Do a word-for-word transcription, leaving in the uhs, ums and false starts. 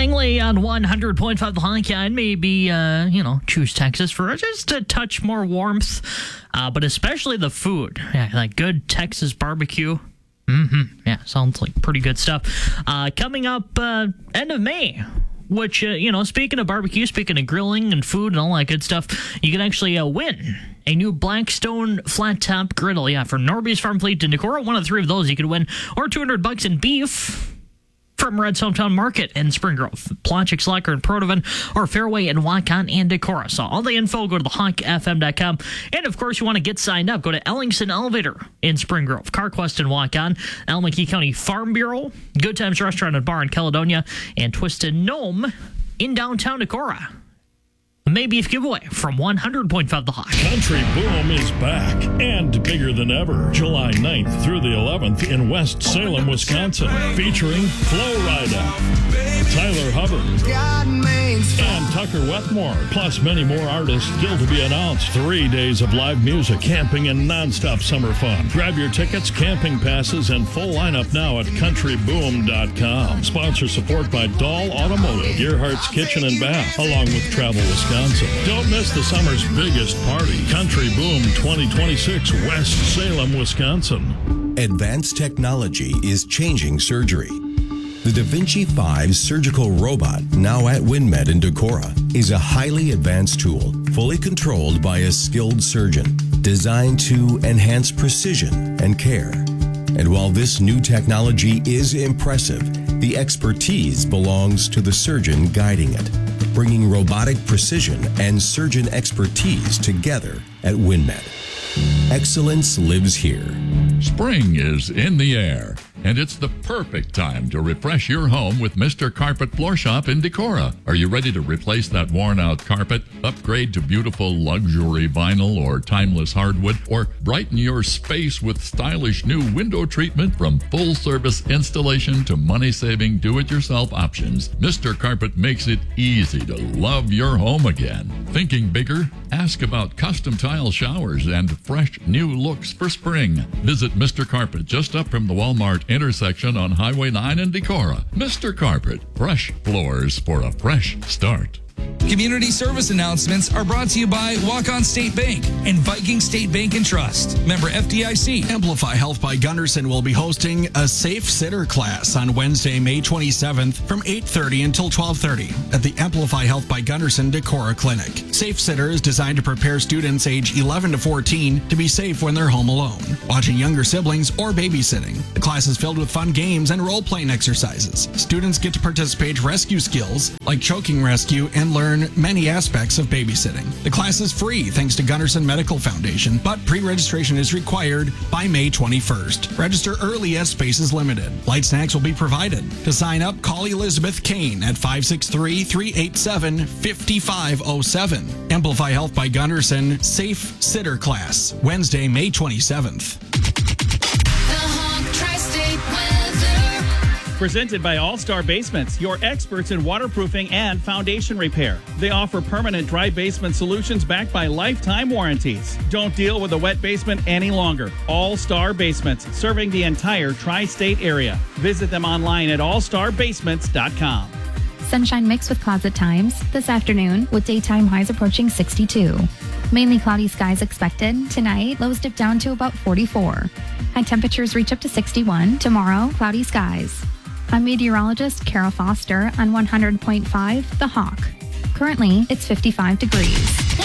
Langley on one hundred point five The Hawk. And maybe, uh, you know, choose Texas for just a touch more warmth, uh, but especially the food. Yeah, like good Texas barbecue. Mm-hmm. Yeah, sounds like pretty good stuff. Uh, coming up uh, end of May, which, uh, you know, speaking of barbecue, speaking of grilling and food and all that good stuff, you can actually uh, win a new Blackstone flat top griddle. Yeah, from Norby's Farm Fleet to Decorah. One of the three of those you could win. Or two hundred bucks in beef from Red's Hometown Market in Spring Grove, Plonchik, Slacker, and Protovan, or Fairway in Waukon and Decorah. So all the info, go to the hawk f m dot com. And, of course, you want to get signed up, go to Ellingson Elevator in Spring Grove, CarQuest in Waukon, Alameda County Farm Bureau, Good Times Restaurant and Bar in Caledonia, and Twisted Gnome in downtown Decorah. May beef giveaway from one hundred point five The Hawk. Country Boom is back and bigger than ever. July ninth through the eleventh in West Salem, Wisconsin. Featuring Flo Rida, Tyler Hubbard, and Tucker Wetmore. Plus many more artists still to be announced. Three days of live music, camping, and nonstop summer fun. Grab your tickets, camping passes, and full lineup now at country boom dot com. Sponsor support by Dahl Automotive, Gearhart's Kitchen and Bath, along with Travel Wisconsin. Don't miss the summer's biggest party. Country Boom twenty twenty-six, West Salem, Wisconsin. Advanced technology is changing surgery. The Da Vinci five surgical robot, now at WinMed in Decorah, is a highly advanced tool, fully controlled by a skilled surgeon, designed to enhance precision and care. And while this new technology is impressive, the expertise belongs to the surgeon guiding it, bringing robotic precision and surgeon expertise together at WinMed. Excellence lives here. Spring is in the air, and it's the perfect time to refresh your home with Mister Carpet Floor Shop in Decorah. Are you ready to replace that worn-out carpet, upgrade to beautiful luxury vinyl or timeless hardwood, or brighten your space with stylish new window treatment? From full-service installation to money-saving do-it-yourself options, Mister Carpet makes it easy to love your home again. Thinking bigger? Ask about custom tile showers and fresh new looks for spring. Visit Mister Carpet just up from the Walmart intersection on Highway nine in Decorah. Mister Carpet, fresh floors for a fresh start. Community service announcements are brought to you by Waukon State Bank and Viking State Bank and Trust. Member F D I C. Amplify Health by Gunderson will be hosting a Safe Sitter class on Wednesday, May twenty-seventh from eight thirty until twelve thirty at the Amplify Health by Gunderson Decorah Clinic. Safe Sitter is designed to prepare students age eleven to fourteen to be safe when they're home alone, watching younger siblings, or babysitting. The class is filled with fun games and role-playing exercises. Students get to participate rescue skills like choking rescue and learn many aspects of babysitting. The class is free thanks to Gunderson Medical Foundation, but pre-registration is required by May twenty-first. Register early as space is limited. Light snacks will be provided. To sign up, call Elizabeth Kane at five six three, three eight seven, five five zero seven. Amplify Health by Gunderson Safe Sitter Class, Wednesday, May twenty-seventh. Presented by All-Star Basements, your experts in waterproofing and foundation repair. They offer permanent dry basement solutions backed by lifetime warranties. Don't deal with a wet basement any longer. All-Star Basements, serving the entire tri-state area. Visit them online at all star basements dot com. Sunshine mixed with clouds at times this afternoon, with daytime highs approaching sixty-two. Mainly cloudy skies expected. Tonight, lows dip down to about forty-four. High temperatures reach up to sixty-one. Tomorrow, cloudy skies. I'm meteorologist Kara Foster on one hundred point five The Hawk. Currently, it's fifty-five degrees.